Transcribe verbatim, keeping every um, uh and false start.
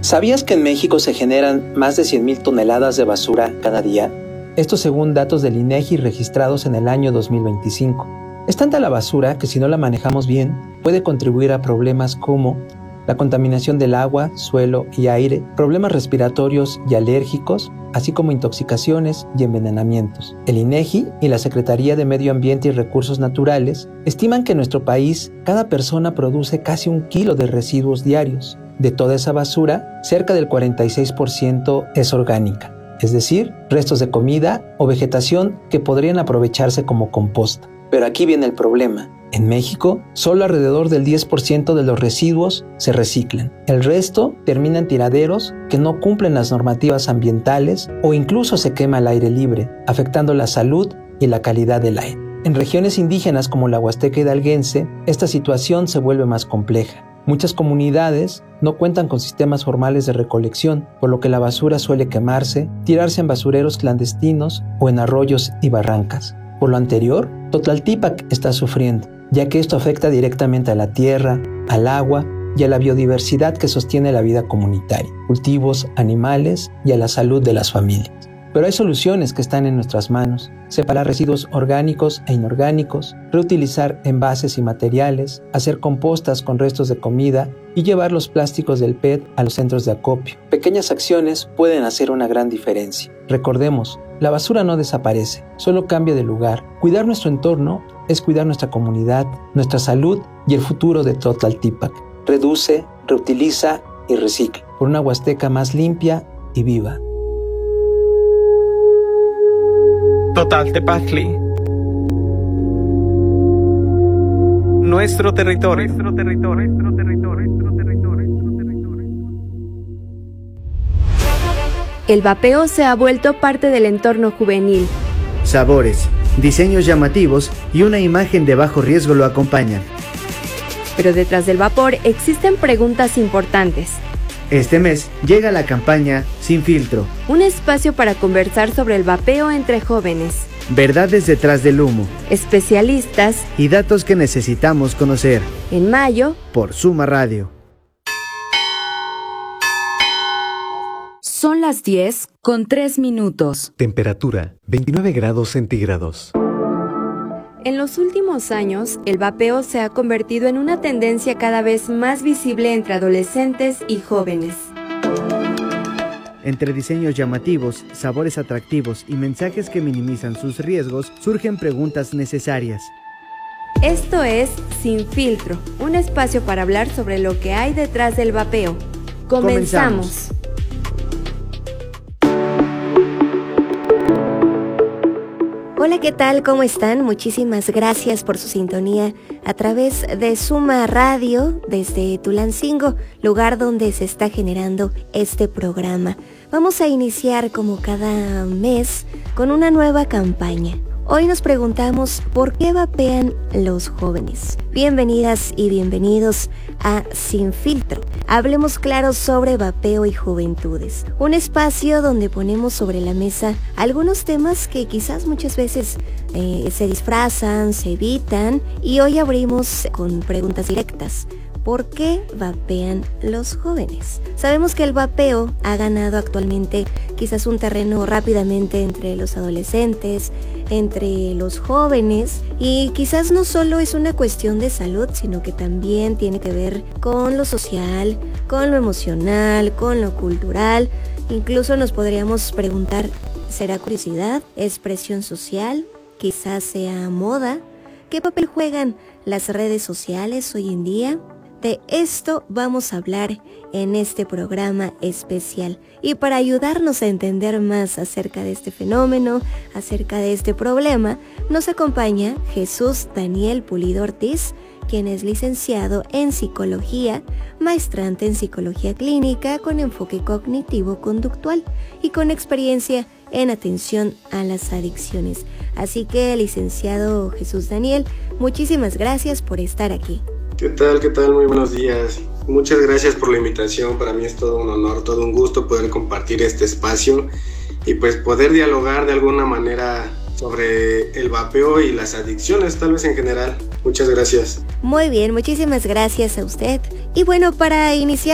¿Sabías que en México se generan más de cien mil toneladas de basura cada día? Esto según datos del INEGI registrados en el año dos mil veinticinco. Es tanta la basura que si no la manejamos bien, puede contribuir a problemas como la contaminación del agua, suelo y aire, problemas respiratorios y alérgicos, así como intoxicaciones y envenenamientos. El INEGI y la Secretaría de Medio Ambiente y Recursos Naturales estiman que en nuestro país cada persona produce casi un kilo de residuos diarios. De toda esa basura, cerca del cuarenta y seis por ciento es orgánica, es decir, restos de comida o vegetación que podrían aprovecharse como composta. Pero aquí viene el problema. En México, solo alrededor del diez por ciento de los residuos se reciclan. El resto termina en tiraderos que no cumplen las normativas ambientales o incluso se quema al aire libre, afectando la salud y la calidad del aire. En regiones indígenas como la Huasteca hidalguense, esta situación se vuelve más compleja. Muchas comunidades no cuentan con sistemas formales de recolección, por lo que la basura suele quemarse, tirarse en basureros clandestinos o en arroyos y barrancas. Por lo anterior, Totlaltípac está sufriendo, ya que esto afecta directamente a la tierra, al agua y a la biodiversidad que sostiene la vida comunitaria, cultivos, animales y a la salud de las familias. Pero hay soluciones que están en nuestras manos: separar residuos orgánicos e inorgánicos, reutilizar envases y materiales, hacer compostas con restos de comida y llevar los plásticos del P E T a los centros de acopio. Pequeñas acciones pueden hacer una gran diferencia. Recordemos, la basura no desaparece, solo cambia de lugar. Cuidar nuestro entorno es cuidar nuestra comunidad, nuestra salud y el futuro de Totlaltípac. Reduce, reutiliza y recicla por una Huasteca más limpia y viva. Totaltepazli. Nuestro territorio. Nuestro territorio. Nuestro territorio. Nuestro territorio. Nuestro territorio. El vapeo se ha vuelto parte del entorno juvenil. Sabores, diseños llamativos y una imagen de bajo riesgo lo acompañan. Pero detrás del vapor existen preguntas importantes. Este mes llega la campaña Sin Filtro, un espacio para conversar sobre el vapeo entre jóvenes. Verdades detrás del humo, especialistas y datos que necesitamos conocer. En mayo, por Suma Radio. Son las diez con tres minutos. Temperatura veintinueve grados centígrados. En los últimos años, el vapeo se ha convertido en una tendencia cada vez más visible entre adolescentes y jóvenes. Entre diseños llamativos, sabores atractivos y mensajes que minimizan sus riesgos, surgen preguntas necesarias. Esto es Sin Filtro, un espacio para hablar sobre lo que hay detrás del vapeo. Comenzamos. Comenzamos. Hola, ¿qué tal? ¿Cómo están? Muchísimas gracias por su sintonía a través de Suma Radio desde Tulancingo, lugar donde se está generando este programa. Vamos a iniciar como cada mes con una nueva campaña. Hoy nos preguntamos ¿por qué vapean los jóvenes? Bienvenidas y bienvenidos a Sin Filtro. Hablemos claro sobre vapeo y juventudes. Un espacio donde ponemos sobre la mesa algunos temas que quizás muchas veces eh, se disfrazan, se evitan, y hoy abrimos con preguntas directas. ¿Por qué vapean los jóvenes? Sabemos que el vapeo ha ganado actualmente quizás un terreno rápidamente entre los adolescentes, entre los jóvenes, y quizás no solo es una cuestión de salud, sino que también tiene que ver con lo social, con lo emocional, con lo cultural. Incluso nos podríamos preguntar, ¿será curiosidad? ¿Es presión social? ¿Quizás sea moda? ¿Qué papel juegan las redes sociales hoy en día? De esto vamos a hablar en este programa especial. Y para ayudarnos a entender más acerca de este fenómeno, acerca de este problema, nos acompaña Jesús Daniel Pulido Ortiz, quien es licenciado en Psicología, maestrante en Psicología Clínica con enfoque cognitivo-conductual y con experiencia en atención a las adicciones. Así que, licenciado Jesús Daniel, muchísimas gracias por estar aquí. ¿Qué tal? ¿Qué tal? Muy buenos días. Muchas gracias por la invitación. Para mí es todo un honor, todo un gusto poder compartir este espacio y pues poder dialogar de alguna manera sobre el vapeo y las adicciones, tal vez en general. Muchas gracias. Muy bien, muchísimas gracias a usted. Y bueno, para iniciar